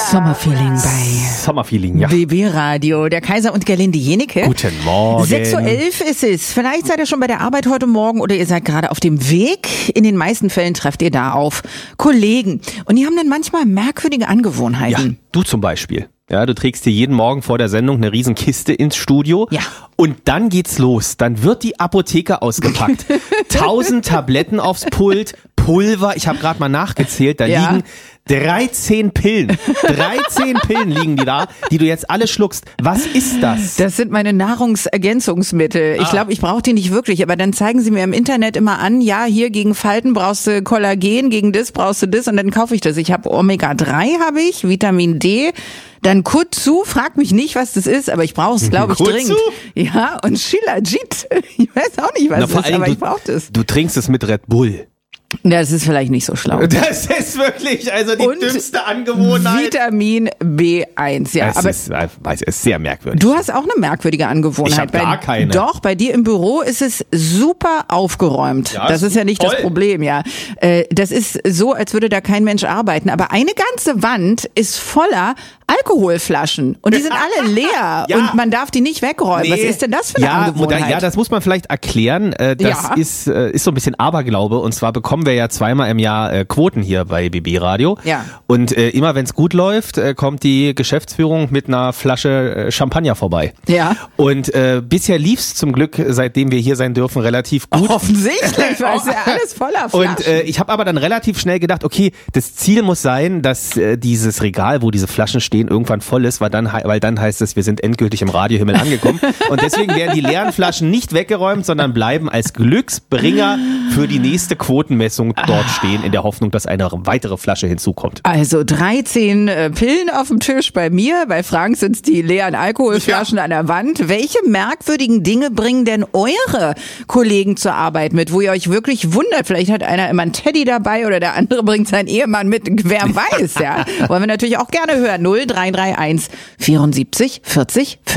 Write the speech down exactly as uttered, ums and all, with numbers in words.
Sommerfeeling bei Sommerfeeling, ja. B B-Radio, der Kaiser und Gerlinde Jenecke. Guten Morgen. sechs Uhr elf ist es. Vielleicht seid ihr schon bei der Arbeit heute Morgen oder ihr seid gerade auf dem Weg. In den meisten Fällen trefft ihr da auf Kollegen. Und die haben dann manchmal merkwürdige Angewohnheiten. Ja, du zum Beispiel. Ja, du trägst dir jeden Morgen vor der Sendung eine riesen Kiste ins Studio. Ja. Und dann geht's los. Dann wird die Apotheke ausgepackt. Tausend Tabletten aufs Pult, Pulver. Ich habe gerade mal nachgezählt. Da Ja. liegen dreizehn Pillen. dreizehn Pillen liegen die da, die du jetzt alle schluckst. Was ist das? Das sind meine Nahrungsergänzungsmittel. Ich Ah. glaube, ich brauche die nicht wirklich, aber dann zeigen sie mir im Internet immer an, ja, hier gegen Falten brauchst du Kollagen, gegen das brauchst du das und dann kaufe ich das. Ich habe Omega drei, habe ich, Vitamin D, dann Kutsu, frag mich nicht, was das ist, aber ich brauche es, glaube ich, Kutsu? dringend. Ja, und Shilajit. Ich weiß auch nicht, was Na, das vor ist, allem, aber du, ich brauche das. Du trinkst es mit Red Bull. Das ist vielleicht nicht so schlau. Das ist wirklich also die Und dümmste Angewohnheit. Vitamin B eins, ja. Es aber ist, es ist sehr merkwürdig. du hast auch eine merkwürdige Angewohnheit. Ich hab Bei- gar keine. Doch, bei dir im Büro ist es super aufgeräumt. Ja, das ist ist ja nicht toll. das Problem, ja. Äh, Das ist so, als würde da kein Mensch arbeiten. Aber eine ganze Wand ist voller Alkoholflaschen. Und die sind alle leer. Ja. Und man darf die nicht wegräumen. Was ist denn das für eine ja, Angewohnheit? Ja, das muss man vielleicht erklären. Äh, Das Ja. ist, äh, ist so ein bisschen Aberglaube. Und zwar bekommen wir ja zweimal im Jahr äh, Quoten hier bei B B Radio. Ja. Und äh, immer wenn es gut läuft, äh, kommt die Geschäftsführung mit einer Flasche äh, Champagner vorbei. Ja. Und äh, bisher lief's zum Glück, seitdem wir hier sein dürfen, relativ gut. Offensichtlich, weil es ja alles voller Flaschen. Und äh, ich habe aber dann relativ schnell gedacht, okay, das Ziel muss sein, dass äh, dieses Regal, wo diese Flaschen stehen, irgendwann voll ist, weil dann, weil dann heißt es, wir sind endgültig im Radiohimmel angekommen. Und deswegen werden die leeren Flaschen nicht weggeräumt, sondern bleiben als Glücksbringer für die nächste Quotenmessung dort stehen, in der Hoffnung, dass eine weitere Flasche hinzukommt. Also dreizehn äh, Pillen auf dem Tisch bei mir, bei Frank sind's die leeren Alkoholflaschen Ja. an der Wand. Welche merkwürdigen Dinge bringen denn eure Kollegen zur Arbeit mit, wo ihr euch wirklich wundert? Vielleicht hat einer immer einen Teddy dabei oder der andere bringt seinen Ehemann mit, wer weiß, ja. Wollen wir natürlich auch gerne hören. null drei drei eins vierundsiebzig vierzig